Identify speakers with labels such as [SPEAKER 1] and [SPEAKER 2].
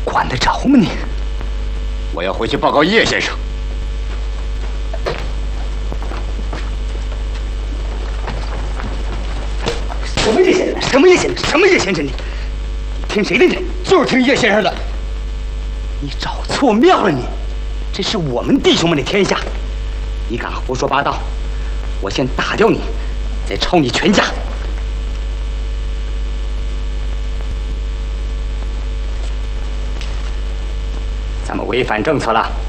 [SPEAKER 1] 管得着吗你？
[SPEAKER 2] 我要回去报告叶先生。
[SPEAKER 1] 什么叶先生？什么叶先生？什么叶先生？你听谁的？你
[SPEAKER 3] 就是听叶先生的。
[SPEAKER 1] 你找错庙了你！这是我们弟兄们的天下，你敢胡说八道，我先打掉你，再抄你全家。咱们违反政策了。